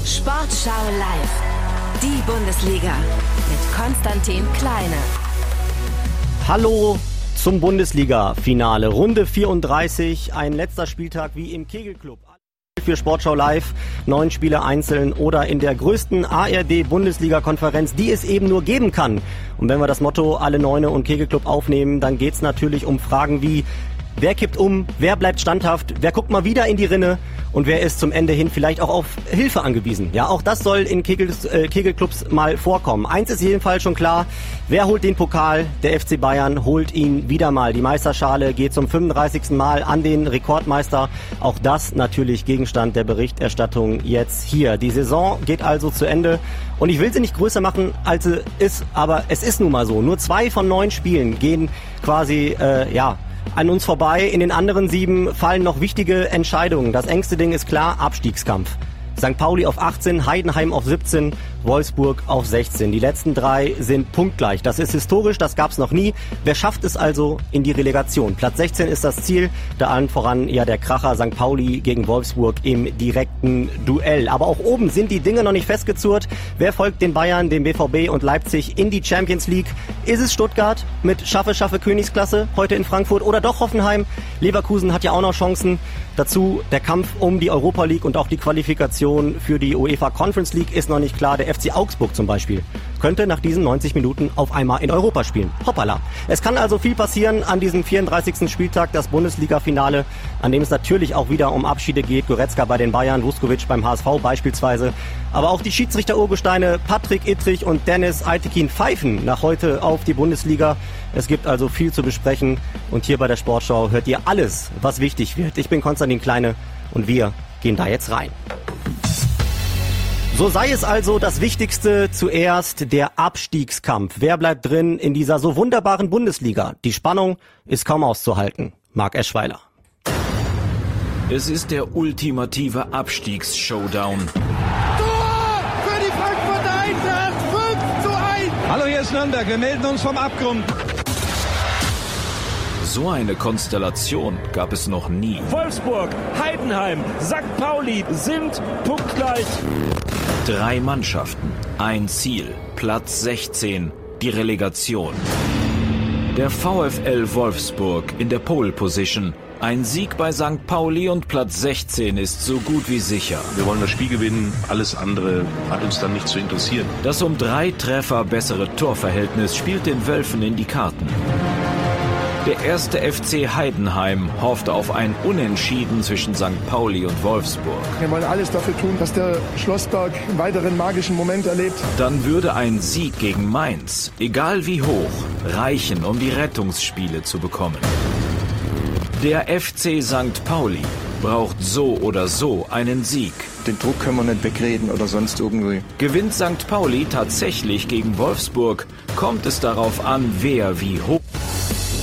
Sportschau live. Die Bundesliga mit Konstantin Kleine. Hallo zum Bundesliga-Finale. Runde 34, ein letzter Spieltag wie im Kegelclub. Für Sportschau live, 9 Spiele einzeln oder in der größten ARD-Bundesliga-Konferenz, die es eben nur geben kann. Und wenn wir das Motto alle Neune und Kegelclub aufnehmen, dann geht es natürlich um Fragen wie: Wer kippt um? Wer bleibt standhaft? Wer guckt mal wieder in die Rinne? Und wer ist zum Ende hin vielleicht auch auf Hilfe angewiesen? Ja, auch das soll in Kegelclubs mal vorkommen. Eins ist jedenfalls schon klar: Wer holt den Pokal? Der FC Bayern holt ihn wieder mal. Die Meisterschale geht zum 35. Mal an den Rekordmeister. Auch das natürlich Gegenstand der Berichterstattung jetzt hier. Die Saison geht also zu Ende. Und ich will sie nicht größer machen, als sie ist, aber es ist nun mal so. Nur 2 von 9 Spielen gehen quasi, an uns vorbei. In den anderen 7 fallen noch wichtige Entscheidungen. Das engste Ding ist klar: Abstiegskampf. St. Pauli auf 18, Heidenheim auf 17, Wolfsburg auf 16. Die letzten 3 sind punktgleich. Das ist historisch, das gab's noch nie. Wer schafft es also in die Relegation? Platz 16 ist das Ziel. Da allen voran ja der Kracher St. Pauli gegen Wolfsburg im direkten Duell. Aber auch oben sind die Dinge noch nicht festgezurrt. Wer folgt den Bayern, dem BVB und Leipzig in die Champions League? Ist es Stuttgart mit Schaffe Königsklasse heute in Frankfurt oder doch Hoffenheim? Leverkusen hat ja auch noch Chancen. Dazu der Kampf um die Europa League und auch die Qualifikation für die UEFA Conference League ist noch nicht klar. Der FC Augsburg zum Beispiel könnte nach diesen 90 Minuten auf einmal in Europa spielen. Hoppala. Es kann also viel passieren an diesem 34. Spieltag, das Bundesliga-Finale, an dem es natürlich auch wieder um Abschiede geht. Goretzka bei den Bayern, Vuskovic beim HSV beispielsweise. Aber auch die Schiedsrichter-Urgesteine Patrick Ittrich und Dennis Eitekin pfeifen nach heute auf die Bundesliga. Es gibt also viel zu besprechen und hier bei der Sportschau hört ihr alles, was wichtig wird. Ich bin Konstantin Kleine und wir gehen da jetzt rein. So sei es also, das Wichtigste zuerst: der Abstiegskampf. Wer bleibt drin in dieser so wunderbaren Bundesliga? Die Spannung ist kaum auszuhalten. Marc Eschweiler. Es ist der ultimative Abstiegs-Showdown. Tor für die Frankfurter Eintracht, 5:1. Hallo, hier ist Nürnberg, wir melden uns vom Abgrund. So eine Konstellation gab es noch nie. Wolfsburg, Heidenheim, St. Pauli sind punktgleich. 3 Mannschaften, ein Ziel, Platz 16, die Relegation. Der VfL Wolfsburg in der Pole Position. Ein Sieg bei St. Pauli und Platz 16 ist so gut wie sicher. Wir wollen das Spiel gewinnen, alles andere hat uns dann nicht zu interessieren. Das um 3 Treffer bessere Torverhältnis spielt den Wölfen in die Karten. Der erste FC Heidenheim hofft auf ein Unentschieden zwischen St. Pauli und Wolfsburg. Wir wollen alles dafür tun, dass der Schlossberg einen weiteren magischen Moment erlebt. Dann würde ein Sieg gegen Mainz, egal wie hoch, reichen, um die Rettungsspiele zu bekommen. Der FC St. Pauli braucht so oder so einen Sieg. Den Druck können wir nicht wegreden oder sonst irgendwie. Gewinnt St. Pauli tatsächlich gegen Wolfsburg, kommt es darauf an, wer wie hoch